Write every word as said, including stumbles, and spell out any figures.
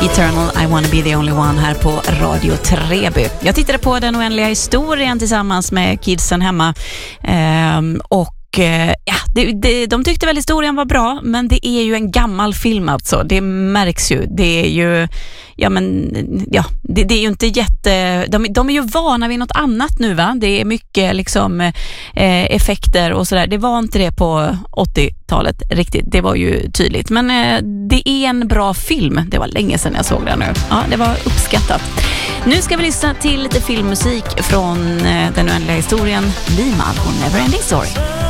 Eternal, I wanna be the only one här på Radio Treby. Jag tittade på Den oändliga historien tillsammans med kidsen hemma ehm, och ja, det, det, de tyckte väl historien var bra, men det är ju en gammal film alltså, det märks ju. Det är ju ja men ja, det, det är ju inte jätte de, de är ju vana vid något annat nu va. Det är mycket liksom eh, effekter och sådär. Det var inte det på åttiotalet riktigt. Det var ju tydligt, men eh, det är en bra film. Det var länge sedan jag såg den nu. Ja, det var uppskattat. Nu ska vi lyssna till lite filmmusik från eh, Den oändliga historien, Lima och Neverending Story.